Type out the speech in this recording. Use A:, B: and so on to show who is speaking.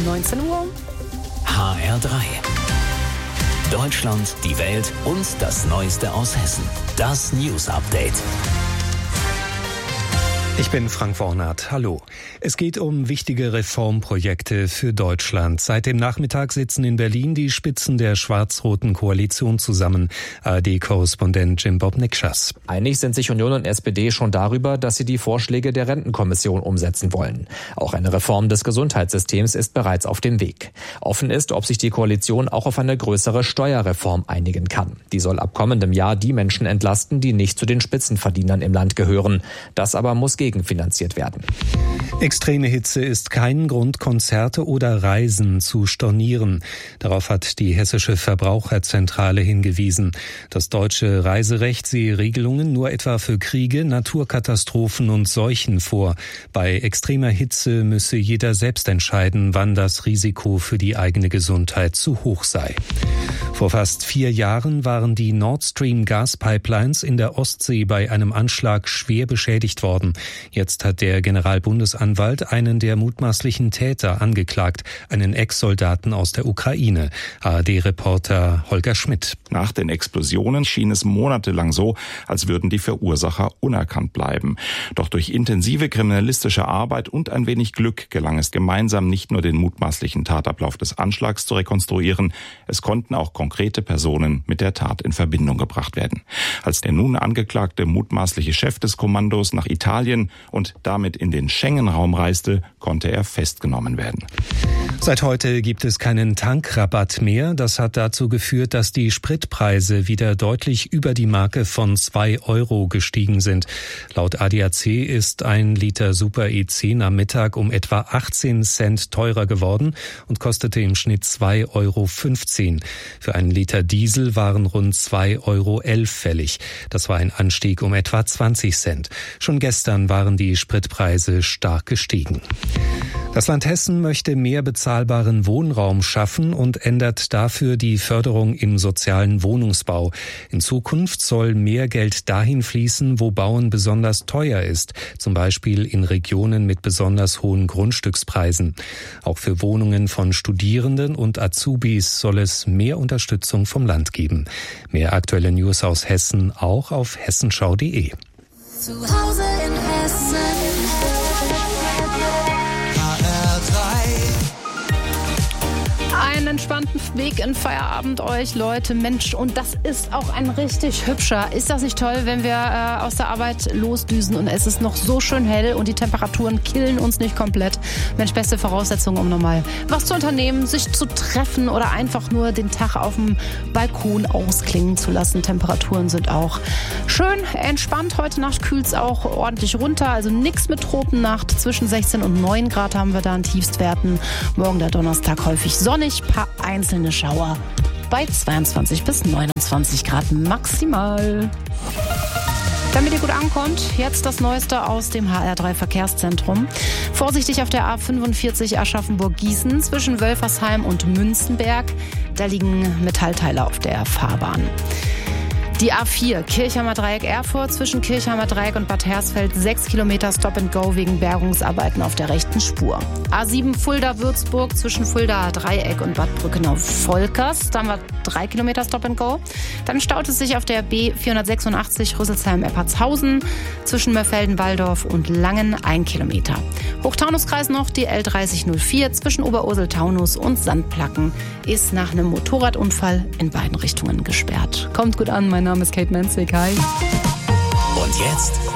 A: 19 Uhr.
B: HR3. Deutschland, die Welt und das Neueste aus Hessen. Das News Update.
C: Ich bin Frank Wornath. Hallo. Es geht um wichtige Reformprojekte für Deutschland. Seit dem Nachmittag sitzen in Berlin die Spitzen der schwarz-roten Koalition zusammen. ARD-Korrespondent Jim Bob Nikschas.
D: Einig sind sich Union und SPD schon darüber, dass sie die Vorschläge der Rentenkommission umsetzen wollen. Auch eine Reform des Gesundheitssystems ist bereits auf dem Weg. Offen ist, ob sich die Koalition auch auf eine größere Steuerreform einigen kann. Die soll ab kommendem Jahr die Menschen entlasten, die nicht zu den Spitzenverdienern im Land gehören. Das aber muss gegenfinanziert werden.
C: Extreme Hitze ist kein Grund, Konzerte oder Reisen zu stornieren. Darauf hat die Hessische Verbraucherzentrale hingewiesen. Das deutsche Reiserecht sehe Regelungen nur etwa für Kriege, Naturkatastrophen und Seuchen vor. Bei extremer Hitze müsse jeder selbst entscheiden, wann das Risiko für die eigene Gesundheit zu hoch sei. Vor fast 4 Jahren waren die Nord Stream Gaspipelines in der Ostsee bei einem Anschlag schwer beschädigt worden. Jetzt hat der Generalbundesanwalt einen der mutmaßlichen Täter angeklagt, einen Ex-Soldaten aus der Ukraine. ARD-Reporter Holger Schmidt.
E: Nach den Explosionen schien es monatelang so, als würden die Verursacher unerkannt bleiben. Doch durch intensive kriminalistische Arbeit und ein wenig Glück gelang es gemeinsam, nicht nur den mutmaßlichen Tatablauf des Anschlags zu rekonstruieren, es konnten auch konkrete Personen mit der Tat in Verbindung gebracht werden. Als der nun angeklagte mutmaßliche Chef des Kommandos nach Italien und damit in den Schengen-Raum reiste, konnte er festgenommen werden.
C: Seit heute gibt es keinen Tankrabatt mehr. Das hat dazu geführt, dass die Spritpreise wieder deutlich über die Marke von 2 € gestiegen sind. Laut ADAC ist ein Liter Super E10 am Mittag um etwa 18 Cent teurer geworden und kostete im Schnitt 2,15 €. Für einen Liter Diesel waren rund 2,11 € fällig. Das war ein Anstieg um etwa 20 Cent. Schon gestern waren die Spritpreise stark gestiegen. Das Land Hessen möchte mehr bezahlbaren Wohnraum schaffen und ändert dafür die Förderung im sozialen Wohnungsbau. In Zukunft soll mehr Geld dahin fließen, wo Bauen besonders teuer ist, zum Beispiel in Regionen mit besonders hohen Grundstückspreisen. Auch für Wohnungen von Studierenden und Azubis soll es mehr Unterstützung vom Land geben. Mehr aktuelle News aus Hessen auch auf hessenschau.de.
F: Zu Hause in Hessen.
A: Einen entspannten Weg in Feierabend euch, Leute. Mensch, und das ist auch ein richtig hübscher. Ist das nicht toll, wenn wir aus der Arbeit losdüsen und es ist noch so schön hell und die Temperaturen killen uns nicht komplett? Mensch, beste Voraussetzungen, um nochmal was zu unternehmen, sich zu treffen oder einfach nur den Tag auf dem Balkon ausklingen zu lassen. Temperaturen sind auch schön entspannt. Heute Nacht kühlt es auch ordentlich runter. Also nichts mit Tropennacht. Zwischen 16 und 9 Grad haben wir da an Tiefstwerten. Morgen der Donnerstag häufig sonnig. Paar einzelne Schauer bei 22 bis 29 Grad maximal. Damit ihr gut ankommt, jetzt das Neueste aus dem HR3 Verkehrszentrum. Vorsichtig auf der A45 Aschaffenburg-Gießen zwischen Wölfersheim und Münzenberg. Da liegen Metallteile auf der Fahrbahn. Die A4 Kirchheimer Dreieck Erfurt zwischen Kirchheimer Dreieck und Bad Hersfeld 6 Kilometer Stop and Go wegen Bergungsarbeiten auf der rechten Spur. A7 Fulda Würzburg zwischen Fulda Dreieck und Bad Brückenau-Volkers. Da haben wir 3 Kilometer Stop and Go. Dann staut es sich auf der B486 Rüsselsheim-Eppertshausen zwischen Mörfelden-Walldorf und Langen 1 Kilometer. Hochtaunuskreis noch die L3004 zwischen Oberursel-Taunus und Sandplacken ist nach einem Motorradunfall in beiden Richtungen gesperrt. Kommt gut an, mein Name ist Kate Menzig. Hi.
B: Und jetzt